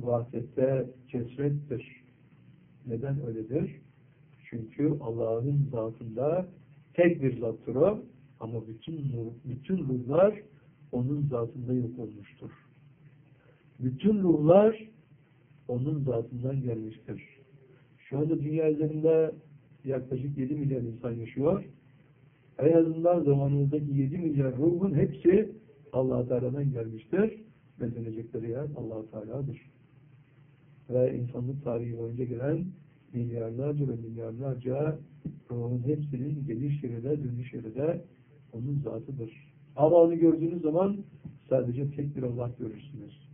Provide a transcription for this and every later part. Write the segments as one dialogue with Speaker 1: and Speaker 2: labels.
Speaker 1: vahdette kesrettir. Neden öyledir? Çünkü Allah'ın zatında tek bir zattır o, ama bütün ruhlar onun zatında yok olmuştur. Bütün ruhlar onun zatından gelmiştir. Şu anda dünya üzerinde yaklaşık 7 milyar insan yaşıyor. En azından zamanımızdaki 7 milyar ruhun hepsi Allah-u Teala'dan gelmiştir. Ve dönecekleri yer Allah-u Teala'dır. Ve insanlık tarihi boyunca gelen milyarlarca ve milyarlarca ruhun hepsinin geliş yeri de dönüş yeri de onun zatıdır. Ama onu gördüğünüz zaman sadece tek bir Allah görürsünüz.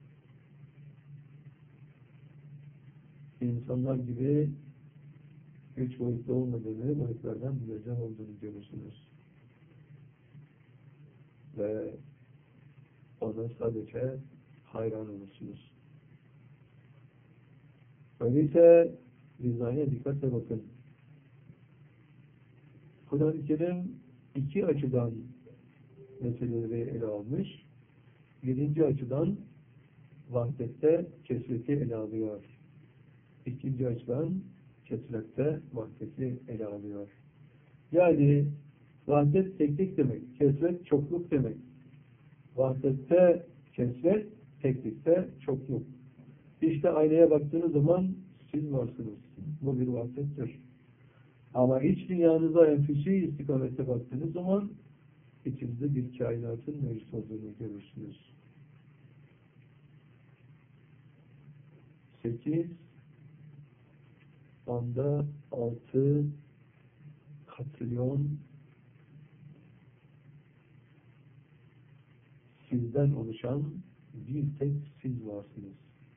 Speaker 1: İnsanlar gibi üç boyutlu olmadığını, boyutlardan münezzeh olduğunu görürsünüz. Ve ona sadece hayran olursunuz. Öyleyse Riza'ya dikkatle bakın. Kur'an-ı Kerim iki açıdan meseleleri ele almış. Birinci açıdan vahdette kesreti ele alıyor. İkinci açıdan kesrette vahdeti ele alıyor. Yani vahdet teklik demek, kesret çokluk demek. Vahdette kesret, teklikte çokluk. İşte aynaya baktığınız zaman siz varsınız. Bu bir vahdettir. Ama iç dünyanıza enfüsi istikamete baktığınız zaman içinizde bir kainatın mevcut olduğunu görürsünüz. 8 onda 6 katrilyon sizden oluşan bir tek siz varsınız.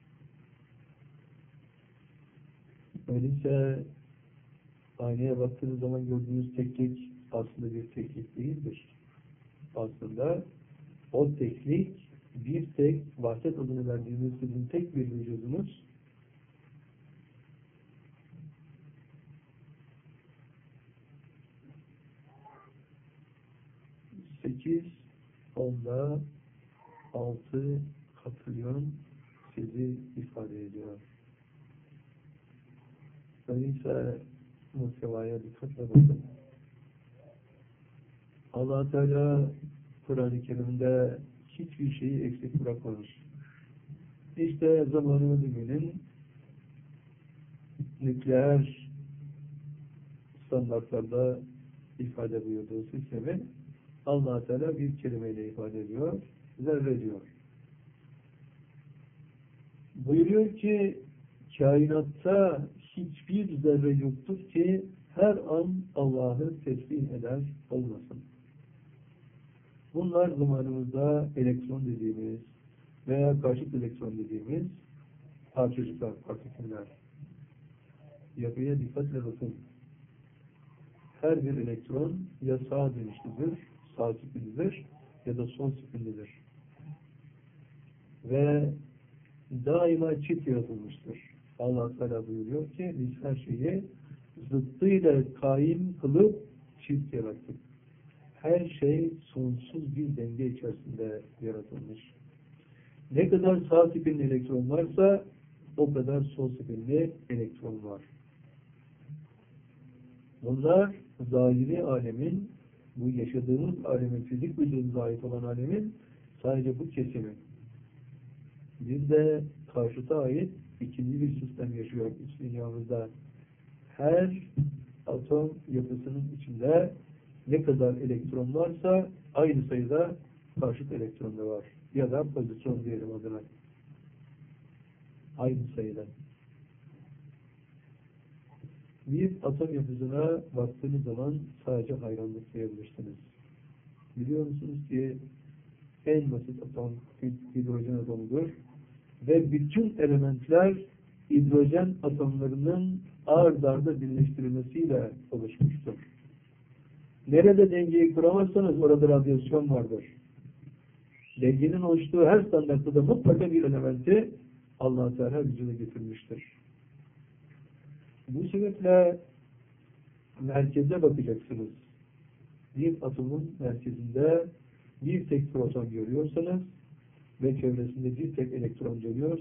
Speaker 1: Öyleyse aynaya baktığınız zaman gördüğünüz teklik aslında bir teklik değildir. Aslında o teklik bir tek vahdet adını verdiğiniz sizin tek bir vücudunuz. Sekiz onda 6 katrilyon sizi ifade ediyor. Öyleyse muhtevaya dikkatle bakın. Allah-u Teala Kur'an-ı Kerim'de hiçbir şeyi eksik bırakmamış. İşte zamanı bugünün nükleer standartlarda ifade buyurduğu sistemi Allah-u Teala bir kelimeyle ifade ediyor, zerre diyor. Buyuruyor ki kainatta hiçbir zerre yoktur ki her an Allah'ı tesbih eder olmasın. Bunlar zamanımızda elektron dediğimiz veya karşıt elektron dediğimiz parçacıklar, partiküller. Yapıya dikkatle bakın. Her bir elektron ya sağa dönüşlüdür, sağ spinlidir ya da sol spinlidir. Ve daima çift yaratılmıştır. Allah Teala buyuruyor ki biz her şeyi zıttıyla kaim kılıp çift yarattık. Her şey sonsuz bir denge içerisinde yaratılmış. Ne kadar sağ spinli elektron varsa o kadar sol spinli elektron var. Bunlar zahiri alemin, bu yaşadığımız alemin, fizik vücudumuza ait olan alemin sadece bu kesimi. Bir de karşıta ait ikinci bir sistem yaşıyor iç dünyamızda. Her atom yapısının içinde ne kadar elektron varsa aynı sayıda karşıt elektron da var. Ya da pozitron diyelim adına. Aynı sayıda. Bir atom yapısına baktığınız zaman sadece hayranlık duyabilirsiniz. Biliyor musunuz ki en basit atom hidrojen atomudur ve bütün elementler hidrojen atomlarının ard arda birleştirilmesiyle oluşmuştur. Nerede dengeyi kuramazsanız orada radyasyon vardır. Dengenin oluştuğu her standartta da mutlaka bir elementi Allah-u Teala vücuda getirmiştir. Bu sebeple merkeze bakacaksınız. Bir atomun merkezinde bir tek proton görüyorsanız ve çevresinde bir tek elektron görüyorsanız